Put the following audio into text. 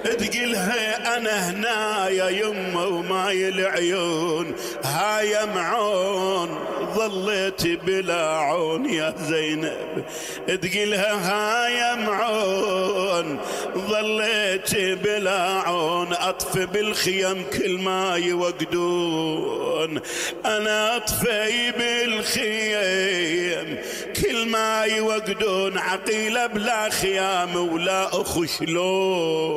تقلها انا هنا يا يمه وماي العيون هاي معون ظليت بلا عون يا زينب تقلها هاي معون ظليت بلا عون اطفي بالخيم كل ما يوقدون انا اطفي بالخيم كل ما يوقدون عقيله بلا خيام ولا اخو شلون